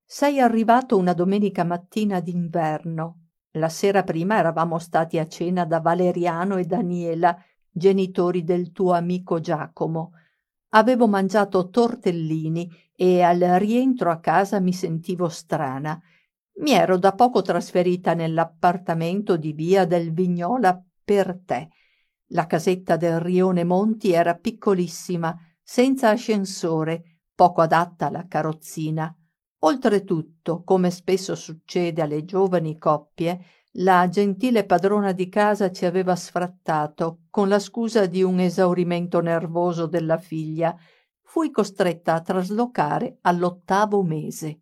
Sei arrivato una domenica mattina d'inverno. La sera prima eravamo stati a cena da Valeriano e Daniela, genitori del tuo amico Giacomo. Avevo mangiato tortellini e al rientro a casa mi sentivo strana. Mi ero da poco trasferita nell'appartamento di via del Vignola per te. La casetta del rione Monti era piccolissima, senza ascensore, poco adatta alla carrozzina. Oltretutto, come spesso succede alle giovani coppie, la gentile padrona di casa ci aveva sfrattato con la scusa di un esaurimento nervoso della figlia. Fui costretta a traslocare all'8° mese.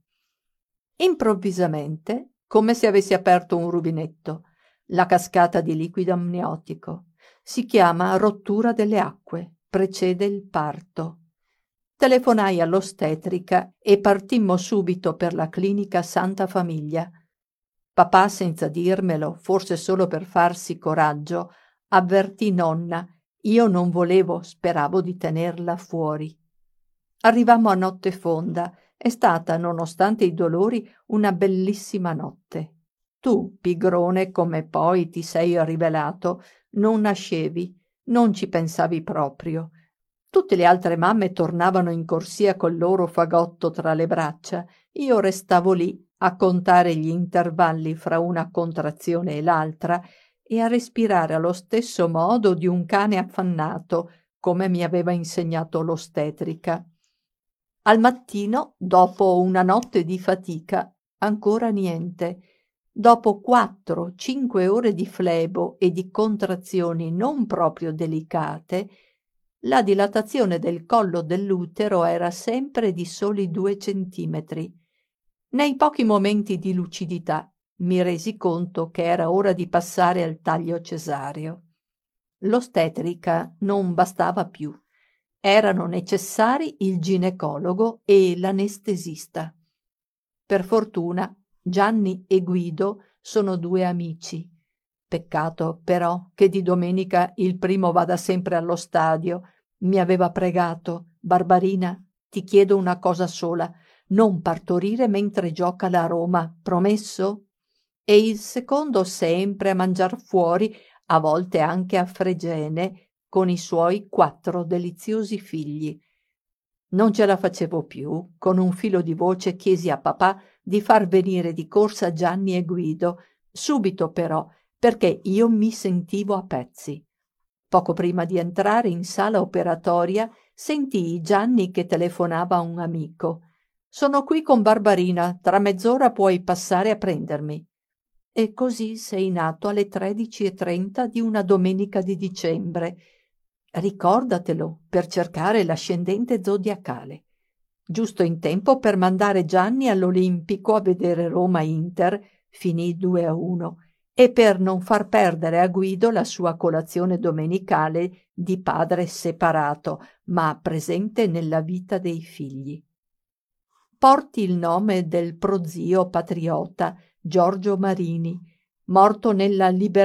Improvvisamente, come se avessi aperto un rubinetto, la cascata di liquido amniotico. Si chiama rottura delle acque, precede il parto. Telefonai all'ostetrica e partimmo subito per la clinica Santa Famiglia. Papà, senza dirmelo, forse solo per farsi coraggio, avvertì nonna. Io non volevo, speravo di tenerla fuori. Arrivammo a notte fonda. È stata, nonostante i dolori, una bellissima notte. Tu, pigrone come poi ti sei rivelato, non nascevi, non ci pensavi proprio. Tutte le altre mamme tornavano in corsia col loro fagotto tra le braccia. Io restavo lì a contare gli intervalli fra una contrazione e l'altra e a respirare allo stesso modo di un cane affannato, come mi aveva insegnato l'ostetrica. Al mattino, dopo una notte di fatica, ancora niente. Dopo 4-5 ore di flebo e di contrazioni non proprio delicate, la dilatazione del collo dell'utero era sempre di soli 2 centimetri. Nei pochi momenti di lucidità mi resi conto che era ora di passare al taglio cesareo. L'ostetrica non bastava più. Erano necessari il ginecologo e l'anestesista. Per fortuna Gianni e Guido sono 2 amici. Peccato però che di domenica il primo vada sempre allo stadio. Mi aveva pregato: Barbarina, ti chiedo una cosa sola, non partorire mentre gioca la Roma, promesso? E il secondo sempre a mangiar fuori, a volte anche a Fregene, con i suoi 4 deliziosi figli. Non ce la facevo più. Con un filo di voce chiesi a papà di far venire di corsa Gianni e Guido, subito però, perché io mi sentivo a pezzi. Poco prima di entrare in sala operatoria sentii Gianni che telefonava a un amico. «Sono qui con Barbarina, tra mezz'ora puoi passare a prendermi». E così sei nato alle 13:30 di una domenica di dicembre. Ricordatelo per cercare l'ascendente zodiacale. Giusto in tempo per mandare Gianni all'Olimpico a vedere Roma-Inter, finì 2-1, e per non far perdere a Guido la sua colazione domenicale di padre separato, ma presente nella vita dei figli. Porti il nome del prozio patriota Giorgio Marini, morto nella